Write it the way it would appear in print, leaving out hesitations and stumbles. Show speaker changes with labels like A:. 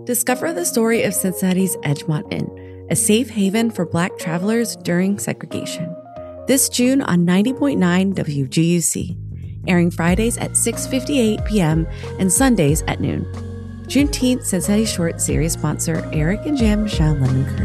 A: Discover the story of Cincinnati's Edgemont Inn, a safe haven for Black travelers during segregation. This June on 90.9 WGUC, airing Fridays at 6:58 p.m. and Sundays at noon. Juneteenth Cincinnati Short Series sponsor Eric and Jan Michelle Lemon Curd.